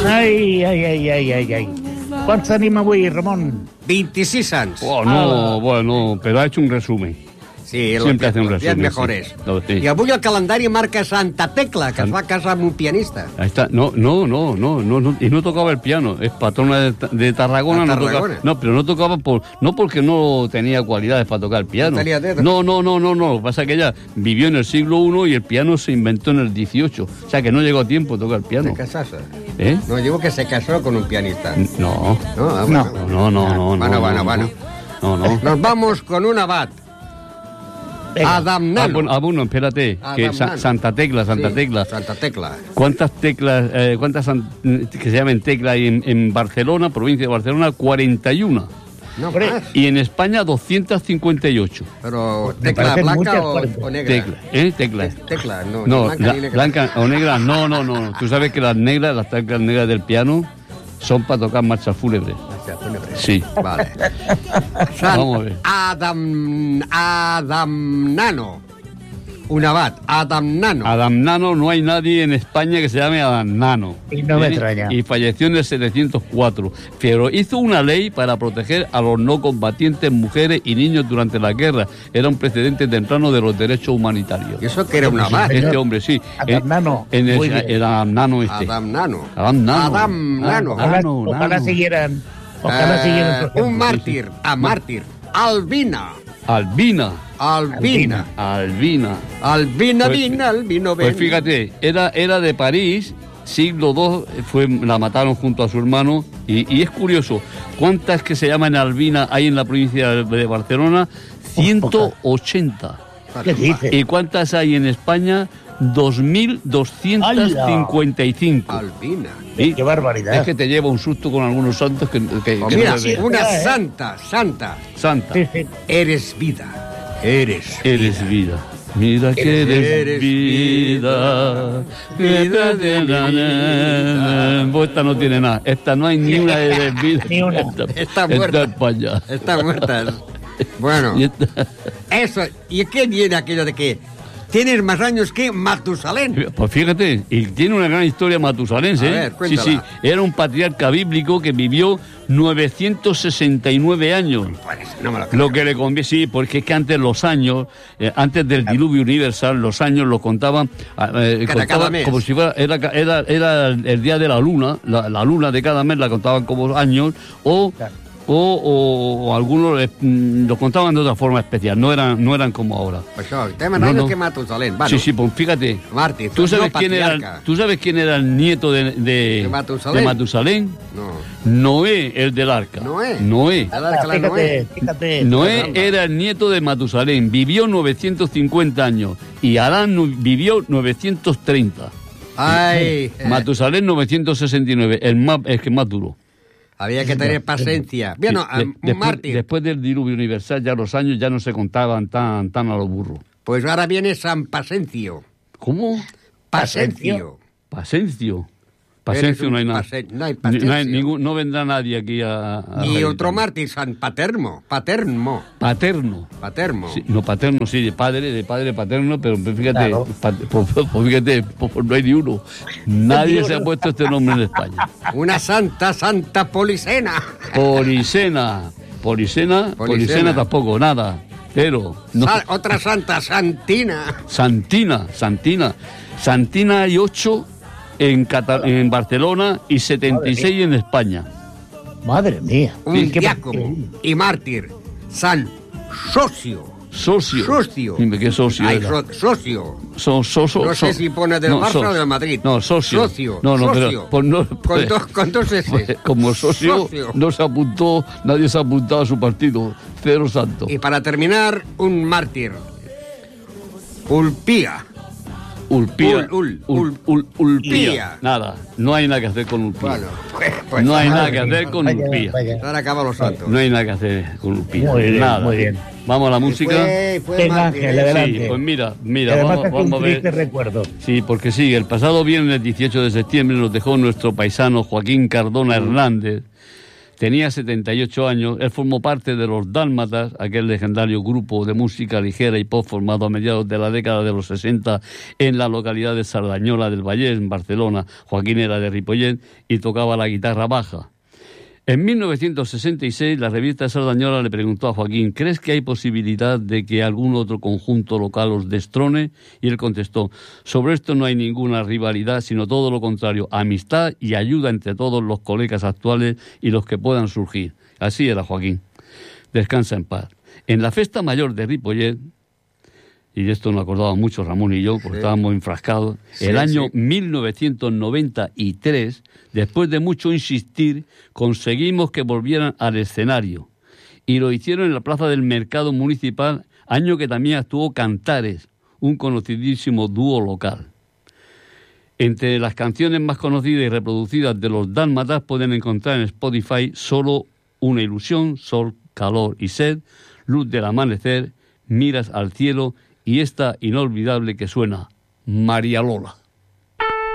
Ai. Quants tenim avui, Ramon? 26 anys. Oh, no, bueno, pero ha hecho un resumen. Sí, Siempre hace un los días resumen, mejores. sí. No, sí. I avui el calendari marca Santa Tecla, que es va casar amb un pianista. Ahí está. No, y no tocaba el piano, es patrona de Tarragona. ¿De No Tarragona? tocaba, no, pero no tocaba no porque no tenía cualidades para tocar el piano. ¿No tenía dedos? No, lo que pasa es que ella vivió en el siglo I y el piano se inventó en el XVIII, o sea que no llegó a tiempo a tocar el piano. ¿Se casase? ¿Eh? No, digo que se casó con un pianista. No. No. Bueno. No. Nos vamos con un abad. Adam Nano. Bueno, espérate, que Santa Tecla. Santa Tecla. ¿Cuántas teclas, que se llaman teclas hay en Barcelona, provincia de Barcelona? 41. No más. Y en España 258. Pero tecla blanca o negra. Teclas. Tecla, no No, blanca ni negra. blanca o negra, no. Tú sabes que las teclas negras del piano son para tocar marchas fúnebres. Sí. Vale. Vamos a ver. Adam Nano. Un abad. Adam Nano, no hay nadie en España que se llame Adam Nano. Y no me extraña. Y falleció en el 704. Pero hizo una ley para proteger a los no combatientes, mujeres y niños durante la guerra. Era un precedente temprano de los derechos humanitarios. ¿Y eso que era un abad? Este hombre, sí. Adam Nano. Era Nano este. Adam Nano. Ojalá siguieran. Un mártir. A mártir. Albina. Pues fíjate, era de París, siglo II, la mataron junto a su hermano, y es curioso, ¿cuántas que se llaman Albina hay en la provincia de Barcelona? 180. ¿Qué dices? ¿Y cuántas hay en España? 2.255. Albina. ¿Sí? Qué barbaridad. Es que te lleva un susto con algunos santos que mira, no le- una santa. Santa. Sí. Eres vida. Eres vida. Mira que eres vida. Pues esta no tiene nada. Esta no hay ni una eres vida. Ni una. Está muerta. Está para allá. Está muerta. Bueno, eso. ¿Y qué viene aquello de que tienes más años que Matusalén? Pues fíjate, y tiene una gran historia matusalense. A ver, cuéntala. Sí, era un patriarca bíblico que vivió 969 años. No me lo creo. Lo que le conviene, sí, porque es que antes los años, antes del diluvio universal, los años los contaban, cada mes. como si fuera, era el día de la luna, la luna de cada mes la contaban como años, o algunos lo contaban de otra forma especial, no eran como ahora. Pues no, tenés más años que Matusalén. Bueno, Sí, pues fíjate. Mártir. ¿Tú sabes no quién era el nieto de Matusalén? No. Noé, el del arca. Noé. Fíjate. Noé era el nieto de Matusalén, vivió 950 años y Adán vivió 930. Ay. Matusalén 969, el que más duró. Había que tener paciencia. Bueno, Mártir. Después del diluvio universal ya los años ya no se contaban tan a los burros. Pues ahora viene San Pasencio. ¿Cómo? Pasencio. Pasencio no hay nada. No hay Pasencio. No vendrá nadie aquí a Y otro mártir, San Paterno. Paterno. Paterno. Sí, no, paterno, sí, de padre paterno, pero fíjate, Claro. fíjate, no hay ni uno. Nadie se ha puesto este nombre en España. Una santa Policena. Policena tampoco, nada. Pero no. Otra santa, Santina. Santina hay 8 en Barcelona y 76 en España. Madre mía. Un diácono y mártir, San Socio. Dime, ¿qué socio Ay, era? socio. Socio. No sé si pone del Barça o del Madrid. No, socio. Socio. No, socio. pero Con dos S. como socio no se apuntó, nadie se ha apuntado a su partido. Cero santo. Y para terminar, un mártir. Ulpía. Ulpía. Ulpía. Nada, no hay nada que hacer con Ulpía. Bueno, pues no hay nada madre que hacer mía, con vaya, Ulpía. vaya. ahora acaban los santos. No hay nada que hacer con Ulpía. Muy bien, nada. muy bien. Vamos a la música. Fue Venga, mártir, Ángel, adelante. Sí, pues mira, Además vamos es a un ver. triste recuerdo. Sí, porque sí, el pasado viernes 18 de septiembre nos dejó nuestro paisano Joaquín Cardona Hernández, Tenía 78 años, él formó parte de los Dálmatas, aquel legendario grupo de música ligera y pop formado a mediados de la década de los 60 en la localidad de Sardañola del Vallès, en Barcelona. Joaquín era de Ripollet y tocaba la guitarra baja. En 1966, la revista Sardañola le preguntó a Joaquín: ¿crees que hay posibilidad de que algún otro conjunto local os destrone? Y él contestó: sobre esto no hay ninguna rivalidad, sino todo lo contrario, amistad y ayuda entre todos los colegas actuales y los que puedan surgir. Así era Joaquín. Descansa en paz. En la festa mayor de Ripollet, y de esto nos acordaba mucho Ramón y yo, porque estábamos enfrascados, el año 1993, después de mucho insistir, conseguimos que volvieran al escenario. Y lo hicieron en la plaza del Mercado Municipal, año que también actuó Cantares, un conocidísimo dúo local. Entre las canciones más conocidas y reproducidas de los Dálmatas pueden encontrar en Spotify Solo una ilusión, Sol, calor y sed, Luz del amanecer, Miras al cielo y esta inolvidable que suena, María Lola.